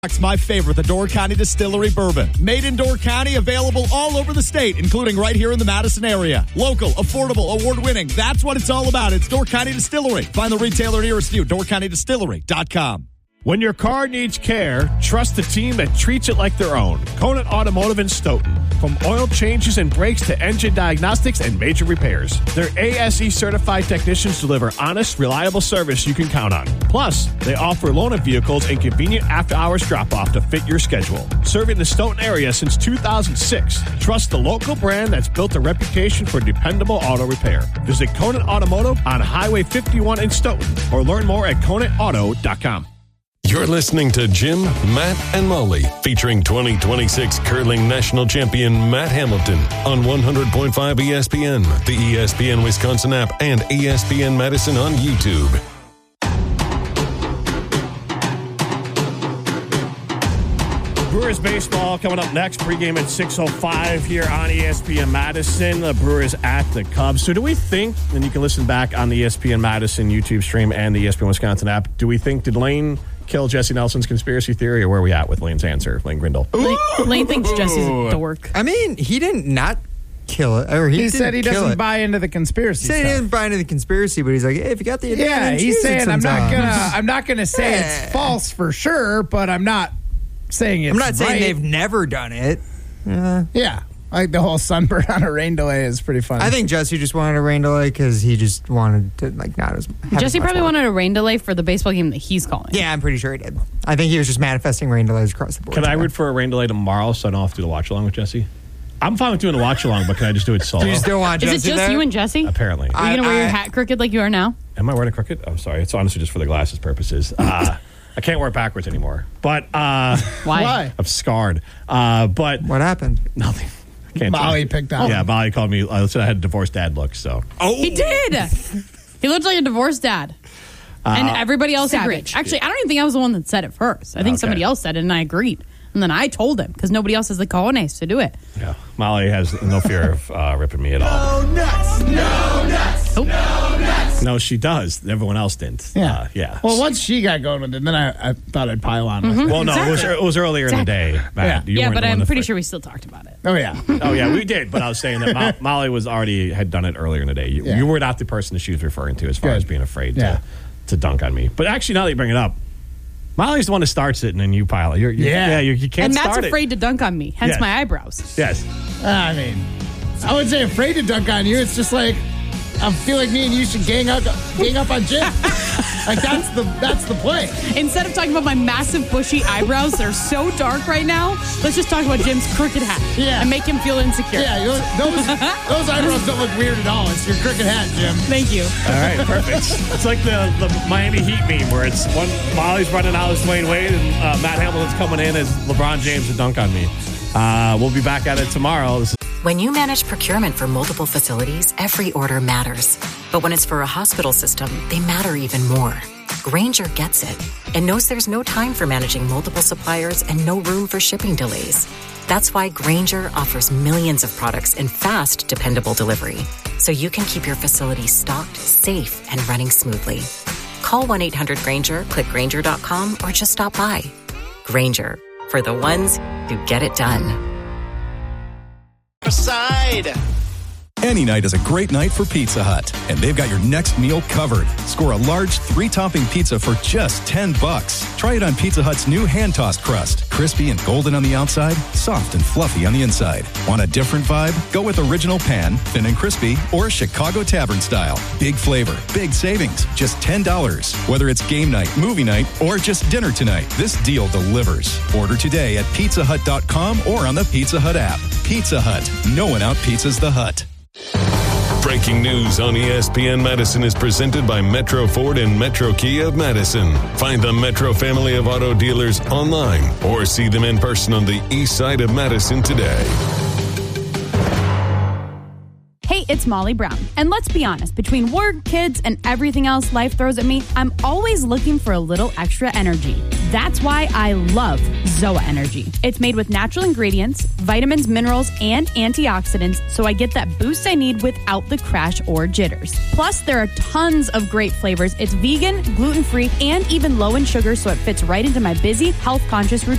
Jack's my favorite, the Door County Distillery Bourbon. Made in Door County, available all over the state, including right here in the Madison area. Local, affordable, award-winning. That's what it's all about. It's Door County Distillery. Find the retailer nearest you, doorcountydistillery.com. When your car needs care, trust the team that treats it like their own. Conant Automotive in Stoughton. From oil changes and brakes to engine diagnostics and major repairs, their ASE certified technicians deliver honest, reliable service you can count on. Plus, they offer loaner vehicles and convenient after-hours drop-off to fit your schedule. Serving the Stoughton area since 2006, trust the local brand that's built a reputation for dependable auto repair. Visit Conant Automotive on Highway 51 in Stoughton or learn more at ConantAuto.com. You're listening to Jim, Matt, and Molly, featuring 2026 curling national champion Matt Hamilton on 100.5 ESPN, the ESPN Wisconsin app, and ESPN Madison on YouTube. Brewers baseball coming up next. Pregame at 6:05 here on ESPN Madison. The Brewers at the Cubs. So do we think, and you can listen back on the ESPN Madison YouTube stream and the ESPN Wisconsin app, do we think, did Lane kill Jesse Nelson's conspiracy theory, or where are we at with Lane's answer, Lane Grindle? Lane thinks Jesse's a dork. I mean, he didn't not kill it. Or he said he doesn't buy into the conspiracy stuff. He didn't buy into the conspiracy, but he's like, hey, if you got the yeah, he's saying I'm not gonna say it's false for sure, but I'm not saying it's I'm not saying right. they've never done it. Yeah. Like the whole sunburn on a rain delay is pretty funny. I think Jesse just wanted a rain delay because he just wanted to not as. Jesse probably wanted a rain delay for the baseball game that he's calling. Yeah, I'm pretty sure he did. I think he was just manifesting rain delays across the board. Can I root for a rain delay tomorrow so I don't have to do the watch along with Jesse? I'm fine with doing the watch along, but can I just do it solo? Do you still want Jesse Is it just there? you and Jesse? Apparently. Are you going to wear your hat crooked like you are now? Am I wearing it crooked? I'm sorry. It's honestly just for the glasses purposes. I can't wear it backwards anymore. But Why? I'm scarred. But what happened? Nothing. Can't Molly picked on. Yeah, Molly called me. I said I had a divorced dad look. So He did. He looked like a divorced dad. And everybody else agreed. Actually, I don't even think I was the one that said it first. I think somebody else said it, and I agreed. And then I told him, because nobody else has the cojones to do it. Yeah, Molly has no fear of ripping me at all. No nuts, no nuts, no nuts. No, she does. Everyone else didn't. Yeah. Well, once she got going with it, then I thought I'd pile on. With it. Well, no, it was earlier in the day, Matt. Yeah, but I'm pretty sure we still talked about it. Oh, yeah. Oh, yeah, we did. But I was saying that Molly had done it earlier in the day. You were not the person that she was referring to as far as being afraid to dunk on me. But actually, now that you bring it up, Molly's the one that starts it, and then you pile it. You can't and start Matt's it. afraid to dunk on me, hence my eyebrows. Yes. I mean, I wouldn't say afraid to dunk on you. It's just like, I feel like me and you should gang up on Jim. Like, that's the play. Instead of talking about my massive bushy eyebrows that are so dark right now, let's just talk about Jim's crooked hat. Yeah. And make him feel insecure. Yeah, those eyebrows don't look weird at all. It's your crooked hat, Jim. Thank you. All right, perfect. It's like the Miami Heat meme where it's Molly's running out as Dwayne Wade and Matt Hamilton's coming in as LeBron James to dunk on me. We'll be back at it tomorrow. When you manage procurement for multiple facilities, every order matters. But when it's for a hospital system, they matter even more. Grainger gets it and knows there's no time for managing multiple suppliers and no room for shipping delays. That's why Grainger offers millions of products in fast, dependable delivery, so you can keep your facility stocked, safe, and running smoothly. Call 1-800-GRAINGER, click Grainger.com, or just stop by. Grainger, for the ones who get it done. Side. Any night is a great night for Pizza Hut, and they've got your next meal covered. Score a large 3-topping pizza for just $10. Try it on Pizza Hut's new hand-tossed crust. Crispy and golden on the outside, soft and fluffy on the inside. Want a different vibe? Go with original pan, thin and crispy, or Chicago Tavern style. Big flavor, big savings, just $10. Whether it's game night, movie night, or just dinner tonight, this deal delivers. Order today at pizzahut.com or on the Pizza Hut app. Pizza Hut. No one out-pizzas the Hut. Breaking news on ESPN Madison is presented by Metro Ford and Metro Kia of Madison. Find the Metro family of auto dealers online or see them in person on the east side of Madison today. Hey, it's Molly Brown. And let's be honest, between work, kids, and everything else life throws at me, I'm always looking for a little extra energy. That's why I love Zoa Energy. It's made with natural ingredients, vitamins, minerals, and antioxidants, so I get that boost I need without the crash or jitters. Plus, there are tons of great flavors. It's vegan, gluten-free, and even low in sugar, so it fits right into my busy, health-conscious routine.